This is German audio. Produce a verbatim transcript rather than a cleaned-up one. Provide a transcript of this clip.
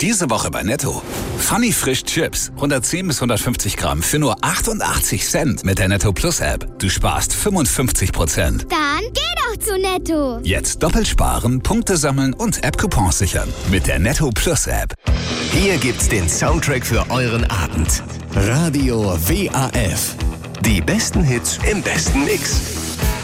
Diese Woche bei Netto. Funny Frisch Chips. hundertzehn bis hundertfünfzig Gramm für nur achtundachtzig Cent mit der Netto Plus App. Du sparst fünfundfünfzig Prozent. Dann geh doch zu Netto. Jetzt doppelt sparen, Punkte sammeln und App-Coupons sichern. Mit der Netto Plus App. Hier gibt's den Soundtrack für euren Abend. Radio W A F. Die besten Hits im besten Mix.